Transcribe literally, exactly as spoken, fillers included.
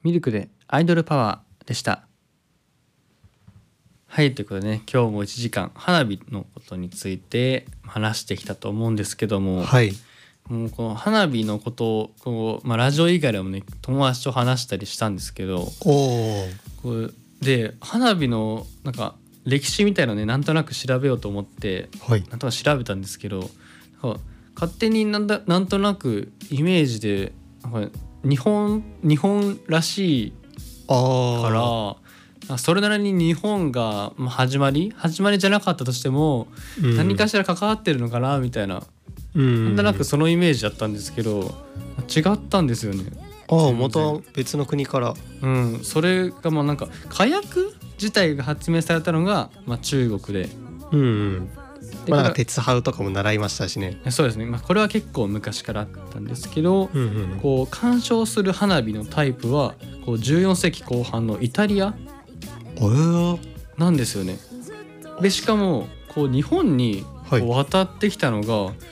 ミルクでアイドルパワーでした。はい、ということでね、今日もいちじかん花火のことについて話してきたと思うんですけども、 はい、 もうこの花火のことをこう、まあ、ラジオ以外でもね友達と話したりしたんですけど、 おこうで花火のなんか歴史みたいなのねなんとなく調べようと思ってはい、 なんとか調べたんですけど、なんか勝手になんだなんとなくイメージでなんか日本日本らしいあからそれなりに日本が始まり始まりじゃなかったとしても、うん、何かしら関わってるのかなみたいな、うん、なんとなくそのイメージだったんですけど違ったんですよね。 ああ、また別の国から、 うん、それがまあなんか火薬自体が発明されたのが、まあ、中国で、 うんうん、まあ、なんか鉄ハウとかも習いましたしね。 そうですね、まあ、これは結構昔からあったんですけど、 うんうん、 こう鑑賞する花火のタイプはこうじゅうよん世紀後半のイタリアなんですよね。でしかもこう日本にこう渡ってきたのが、はい、